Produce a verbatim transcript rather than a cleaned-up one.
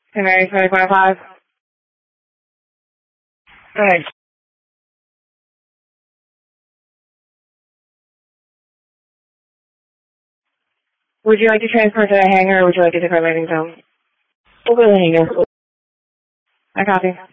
Canary twenty twenty-five. Thanks. Would you like to transfer to the hangar or would you like to take our landing zone? Over the hangar. I copy.